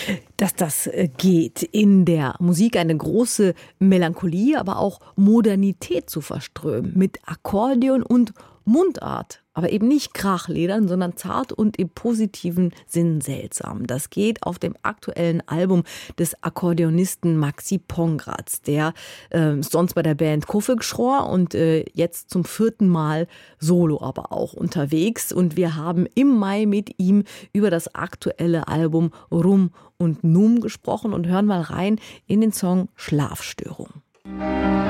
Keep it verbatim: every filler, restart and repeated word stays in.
Dass das äh, geht, in der Musik eine große Melancholie, aber auch Modernität zu verströmen mit Akkordeon und Mundart. Aber eben nicht Krachledern, sondern zart und im positiven Sinn seltsam. Das geht auf dem aktuellen Album des Akkordeonisten Maxi Pongratz. Der äh, ist sonst bei der Band Kuffelgeschror und äh, jetzt zum vierten Mal solo aber auch unterwegs. Und wir haben im Mai mit ihm über das aktuelle Album Rum und Num gesprochen und hören mal rein in den Song Schlafstörung.